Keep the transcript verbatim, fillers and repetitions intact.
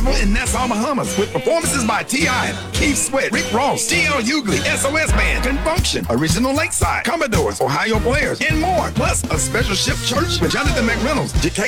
Festival in Nassau, Bahamas, with performances by T I, Keith Sweat, Rick Ross, T L Hughley, S O S Band, Confunction, Original Lakeside, Commodores, Ohio Players, and more. Plus, a special ship church with Jonathan McReynolds, J K